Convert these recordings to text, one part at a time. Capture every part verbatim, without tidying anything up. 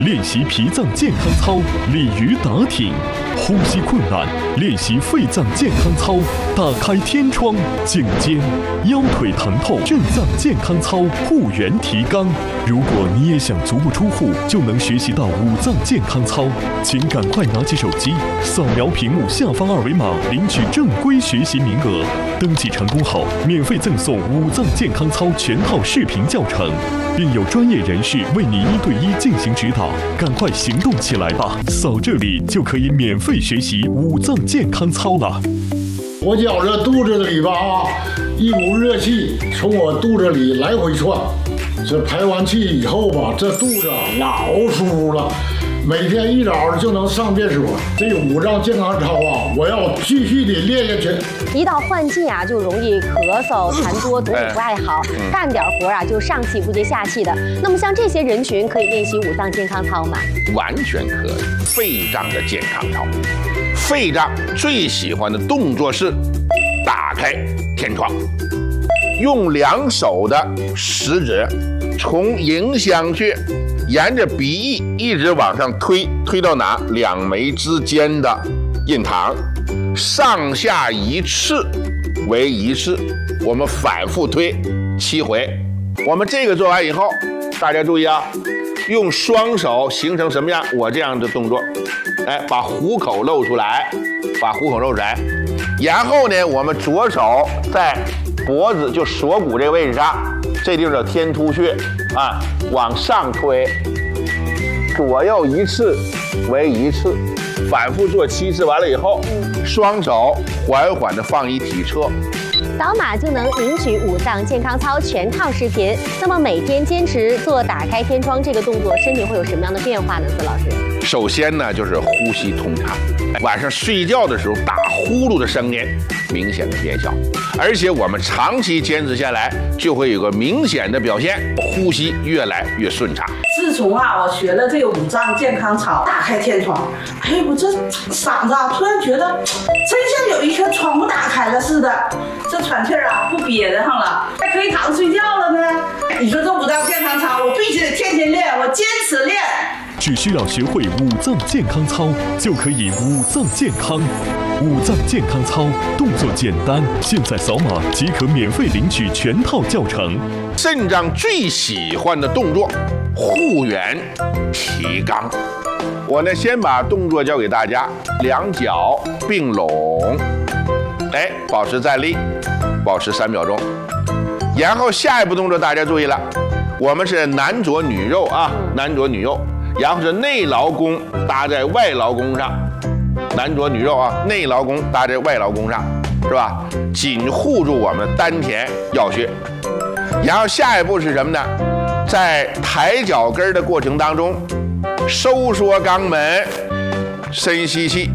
练习脾脏健康操，鲤鱼打挺；呼吸困难，练习肺脏健康操，打开天窗，颈肩；腰腿疼痛，肾脏健康操，护元提肛。如果你也想足不出户就能学习到五脏健康操，请赶快拿起手机，扫描屏幕下方二维码，领取正规学习名额。登记成功后，免费赠送五脏健康操全套视频教程，并有专业人士为你一对一进行指导。赶快行动起来吧！扫这里就可以免费学习五脏健康操了。 我觉着肚子里吧啊，一股热气从我肚子里来回窜。这排完气以后吧，这肚子老舒服了。每天一早就能上厕所。这五脏健康操啊，我要继续的练下去。 一到换季啊，就容易咳嗽、痰多，总也不爱好，干点活啊就上气不接下气的。那么像这些人群可以练习五脏健康操吗？ 完全可以。肺脏的健康操，肺脏最喜欢的动作是打开天窗，用两手的食指从迎香穴沿着鼻翼一直往上推，推到哪？两眉之间的印堂，上下一次为一次，我们反复推七回。我们这个做完以后，大家注意啊，用双手形成什么样？我这样的动作，哎，把虎口露出来，把虎口露出来，然后呢，我们左手在脖子就锁骨这个位置上，这地方叫天突穴啊，往上推，左右一次为一次，反复做七次，完了以后，双手缓缓的放一体侧。 扫码就能领取五脏健康操全套视频。那么每天坚持做打开天窗这个动作，身体会有什么样的变化呢？司老师， 首先呢，就是呼吸通畅，晚上睡觉的时候打呼噜的声音明显的减小，而且我们长期坚持下来，就会有个明显的表现，呼吸越来越顺畅。 自从啊，我学了这个五脏健康操，打开天窗，哎，我这嗓子啊，突然觉得真像有一颗窗户打开了似的，这喘气儿啊不憋得上了，还可以躺着睡觉了呢。你说这五脏健康操，我必须得天天练，我坚持练。 只需要学会五脏健康操，就可以五脏健康。五脏健康操动作简单，现在扫码即可免费领取全套教程。 肾脏最喜欢的动作，护元提肛。我呢，先把动作教给大家，两脚并拢，哎，保持站立，保持三秒钟。然后下一步动作大家注意了，我们是男左女右啊，男左女右。然后是内劳宫搭在外劳宫上，男左女右啊，内劳宫搭在外劳宫上，是吧？紧护住我们丹田要穴。然后下一步是什么呢？在抬脚跟的过程当中，收缩肛门，深吸气，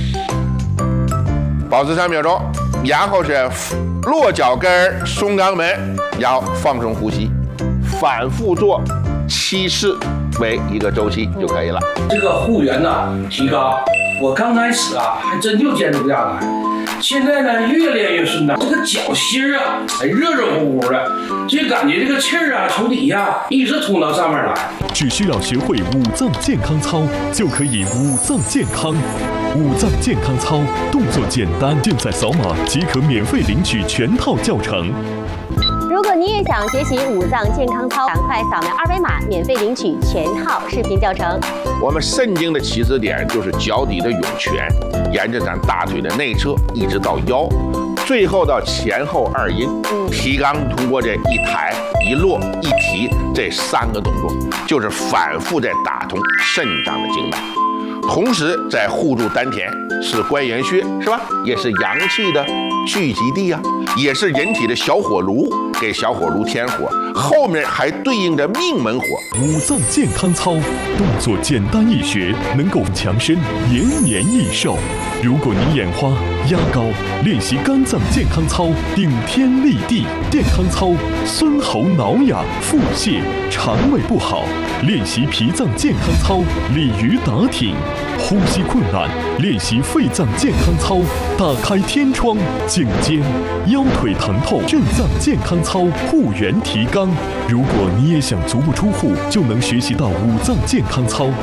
保持三秒钟。然后是落脚跟，松肛门，然后放松呼吸，反复做七次。为一个周期就可以了。 这个护元呢提肛，我刚开始啊还真就坚持不下来，现在呢越练越顺畅。这个脚心啊还热热乎乎的，就感觉这个气儿啊从底下一直通到上面来。 只需要学会五脏健康操，就可以五脏健康。五脏健康操动作简单，现在扫码即可免费领取全套教程。 如果你也想学习五脏健康操，赶快扫描二维码，免费领取全套视频教程。 我们肾经的起始点就是脚底的涌泉，沿着咱大腿的内侧一直到腰，最后到前后二阴。提肛通过这一抬、一落、一提这三个动作，就是反复在打通肾脏的经脉。同时在护住丹田，是关元穴，是吧？也是阳气的聚集地啊，也是人体的小火炉，给小火炉添火。后面还对应着命门火。 五脏健康操动作简单易学，能够强身延年益寿。如果你眼花、压高，练习肝脏健康操顶天立地健康操，孙喉挠痒、腹泻、肠胃不好，练习脾脏健康操，鲤鱼打挺；呼吸困难，练习肺脏健康操，打开天窗；颈肩、腰腿疼痛，肾脏健康操，护元提肛。如果你也想足不出户就能学习到五脏健康操，